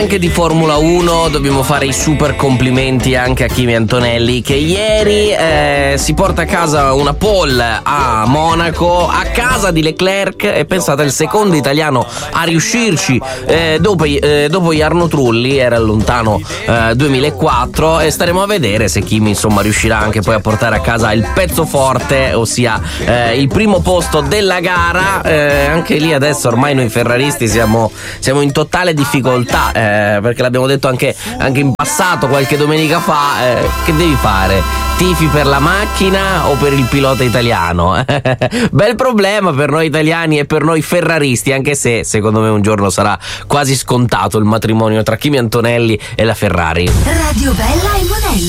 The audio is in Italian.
Anche di Formula 1 dobbiamo fare i super complimenti anche a Kimi Antonelli, che ieri si porta a casa una pole a Monaco, a casa di Leclerc, e pensate, il secondo italiano a riuscirci dopo Jarno Trulli, era il lontano 2004, e staremo a vedere se Kimi insomma riuscirà anche poi a portare a casa il pezzo forte, ossia il primo posto della gara. Anche lì adesso ormai noi ferraristi siamo in totale difficoltà, perché l'abbiamo detto anche in passato, qualche domenica fa. Che devi fare? Tifi per la macchina o per il pilota italiano? Bel problema per noi italiani e per noi ferraristi, anche se secondo me un giorno sarà quasi scontato il matrimonio tra Kimi Antonelli e la Ferrari. Radio Bella e Monello.